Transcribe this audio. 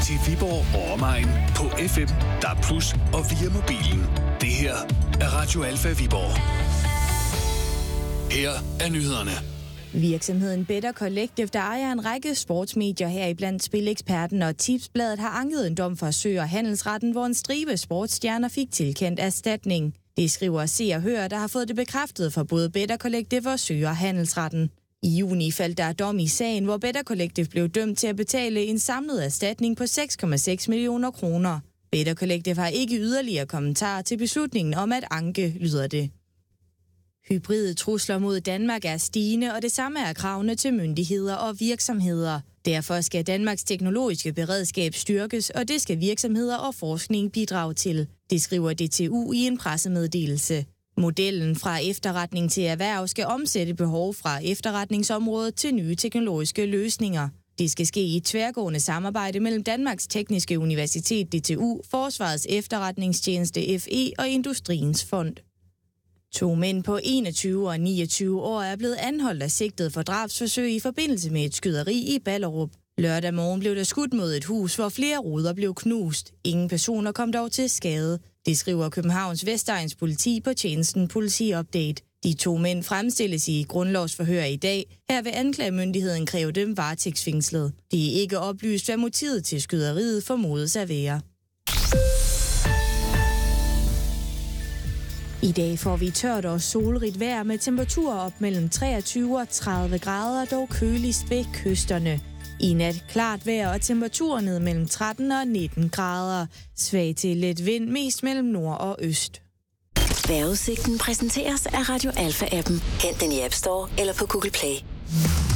til Viborg og omegn på FM, DAB+ og via mobilen. Det her er Radio Alfa Viborg. Her er nyhederne. Virksomheden Better Collective, der ejer en række sportsmedier, heriblandt Spileksperten og Tipsbladet, har anket en dom fra Sø- og Handelsretten, hvor en stribe sportsstjerner fik tilkendt erstatning. Det skriver Se og Hør, der har fået det bekræftet for både Better Collective og Sø- og Handelsretten. I juni faldt der dom i sagen, hvor Better Collective blev dømt til at betale en samlet erstatning på 6,6 millioner kroner. Better Collective har ikke yderligere kommentarer til beslutningen om at anke, lyder det. Hybride trusler mod Danmark er stigende, og det samme er kravene til myndigheder og virksomheder. Derfor skal Danmarks teknologiske beredskab styrkes, og det skal virksomheder og forskning bidrage til. Det skriver DTU i en pressemeddelelse. Modellen fra efterretning til erhverv skal omsætte behov fra efterretningsområdet til nye teknologiske løsninger. Det skal ske i et tværgående samarbejde mellem Danmarks Tekniske Universitet DTU, Forsvarets Efterretningstjeneste FE og Industriens Fond. 2 mænd på 21 og 29 år er blevet anholdt og sigtet for drabsforsøg i forbindelse med et skyderi i Ballerup. Lørdag morgen blev der skudt mod et hus, hvor flere ruder blev knust. Ingen personer kom dog til skade. Det skriver Københavns Vestegns politi på tjenesten Politiupdate. De 2 mænd fremstilles i grundlovsforhør i dag. Her vil anklagemyndigheden kræve dem varetægtsfængslet. Det er ikke oplyst, hvad motivet til skyderiet formodes at være. I dag får vi tørt og solrigt vejr med temperaturer op mellem 23 og 30 grader, dog køligst ved kysterne. I nat klart vejr og temperaturer ned mellem 13 og 19 grader. Svag til let vind, mest mellem nord og øst. Vejrudsigten præsenteres af Radio Alfa-appen. Hent den i App Store eller på Google Play.